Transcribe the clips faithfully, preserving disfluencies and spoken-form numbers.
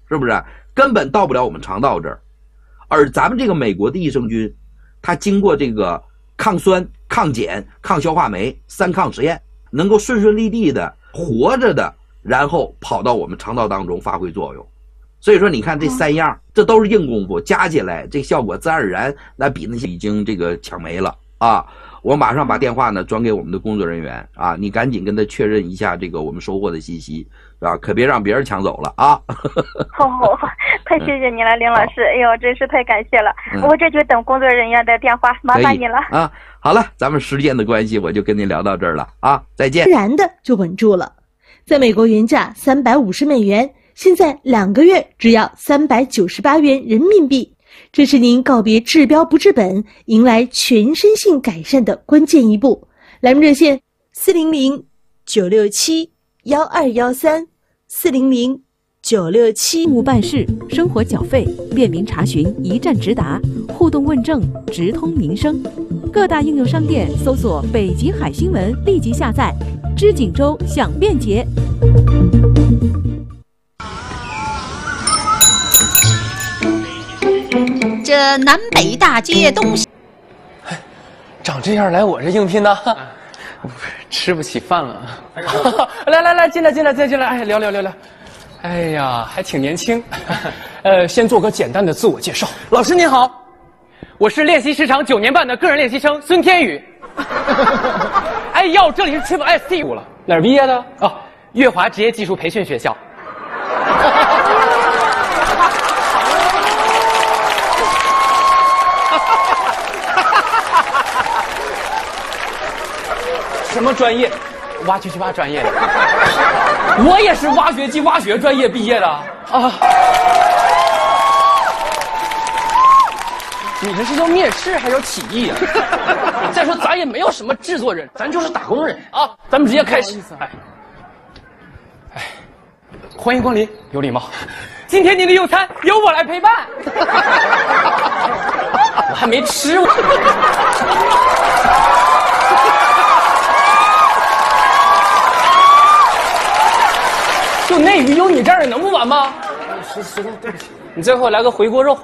是不是？根本到不了我们肠道这儿。而咱们这个美国的益生菌，它经过这个抗酸、抗碱、抗消化酶三抗实验，能够顺顺利利的活着的，然后跑到我们肠道当中发挥作用。所以说你看这三样，这都是硬功夫，加起来这效果自然而然那比那些已经这个抢没了啊。我马上把电话呢转给我们的工作人员啊，你赶紧跟他确认一下这个我们收获的信息，是吧？可别让别人抢走了啊！ 好好好，太谢谢你了，林老师，哎呦，真是太感谢了，嗯、我这就等工作人员的电话，麻烦你了啊！好了，咱们时间的关系，我就跟您聊到这儿了啊，再见。 自然的就稳住了，在美国原价三百五十美元，现在两个月只要三百九十八元人民币。这是您告别治标不治本，迎来全身性改善的关键一步。来电热线四零零九六七幺二幺三四零零九六七。 务办事，生活缴费，便民查询，一站直达，互动问政，直通民生。各大应用商店搜索“北极海新闻”，立即下载。知锦州享便捷。 这南北大街东西， 长这样来我这应聘呢，吃不起饭了。来来来，进来进来再进来，哎，聊聊聊聊。哎呀，还挺年轻。呃，先做个简单的自我介绍。老师您好，我是练习时长九年半的个人练习生孙天宇。哎呦，这里是 Triple S T 了，哪儿毕业的？哦，粤华职业技术培训学校。什么专业？挖掘机挖专业的。我也是挖掘机挖掘专业毕业的啊。你这是要面试还是要起义啊？再说咱也没有什么制作人，咱就是打工人啊。咱们直接开始。哎，哎，欢迎光临，有礼貌。今天您的用餐由我来陪伴。我还没吃。就内鱼有你这儿能不完吗？实实在对不起，你最后来个回锅肉。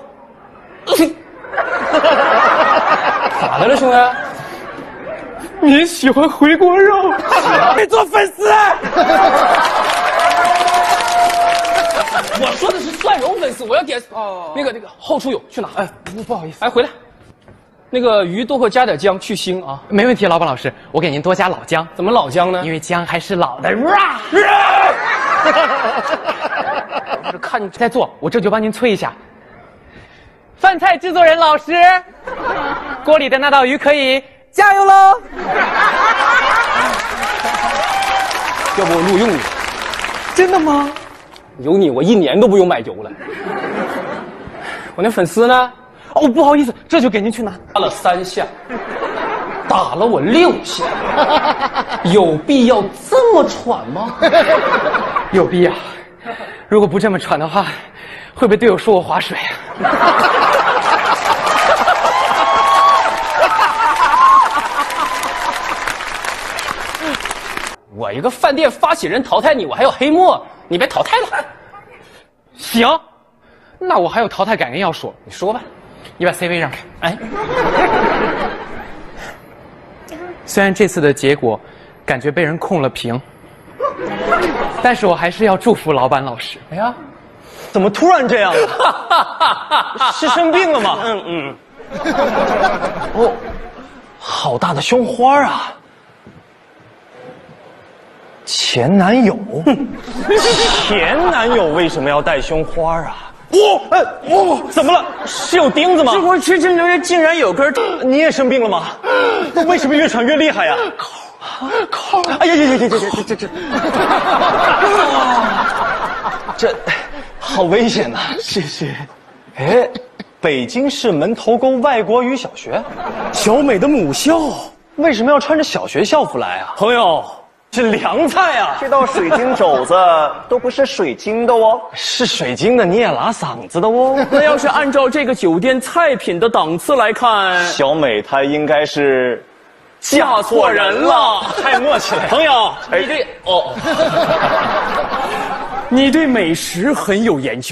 咋的了，兄弟？你喜欢回锅肉？你做粉丝？我说的是蒜蓉粉丝，我要点哦。那个那个后厨有去哪？哎，不不好意思，哎回来。那个鱼多会加点姜去腥啊。没问题，老板老师，我给您多加老姜。怎么老姜呢？因为姜还是老的。我看你在做，我这就帮您催一下。饭菜制作人老师，锅里的那道鱼可以加油喽！要不我录用你？真的吗？有你，我一年都不用买油了。我那粉丝呢？哦，不好意思，这就给您去拿。打了三下，打了我六下，有必要这么喘吗？有必要。如果不这么喘的话，会被队友说我划水啊。我一个饭店发起人淘汰你，我还有黑幕，你别淘汰了。行，那我还有淘汰感言要说，你说吧。你把 C 位让开。哎，虽然这次的结果感觉被人控了屏，但是我还是要祝福老板老师。哎呀， 怎么突然这样了？是生病了吗？嗯嗯。哦，好大的胸花啊！前男友？前男友为什么要戴胸花啊？哦，哎，哦，怎么了？是有钉子吗？这会儿全身流液竟然有根。你也生病了吗？为什么越喘越厉害呀？靠，靠！哎呀呀呀呀呀！这这这，这好危险呐！谢谢。哎，北京市门头沟外国语小学，小美的母校，为什么要穿着小学校服来啊？朋友。是凉菜啊！ 这道水晶肘子都不是水晶的哦， 是水晶的你也拉嗓子的哦。 那要是按照这个酒店菜品的档次来看， 小美她应该是嫁错人了， 太默契了。 朋友，你对哦，你对美食很有研究。